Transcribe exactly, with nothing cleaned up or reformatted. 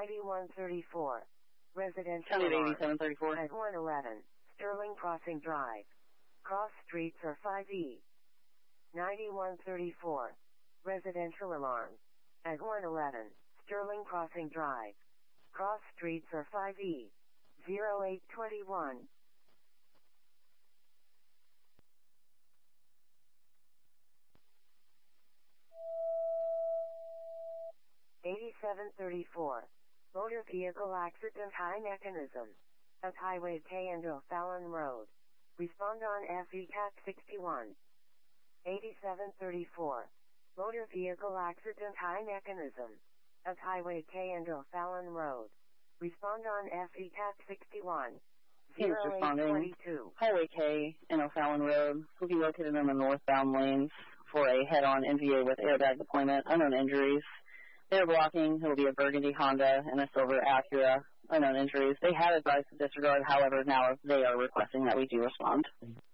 ninety-one thirty-four. Residential County alarm eighty-seven thirty-four. at one eleven Sterling Crossing Drive. Cross streets are five E. ninety-one thirty-four. Residential alarm at one eleven Sterling Crossing Drive. Cross streets are five E. zero eight twenty-one. eighty-seven thirty-four. Motor vehicle accident high mechanism at Highway K and O'Fallon Road. Respond on F E C A T sixty-one. eighty-seven thirty-four. Motor vehicle accident high mechanism at Highway K and O'Fallon Road. Respond on F E C A T sixty-one. He is responding. Highway K and O'Fallon Road will be located in the northbound lanes for a head-on N V A with airbag deployment. Unknown injuries. They're blocking. It will be a burgundy Honda and a silver Acura. Unknown injuries. They have advised to disregard. However, now they are requesting that we do respond.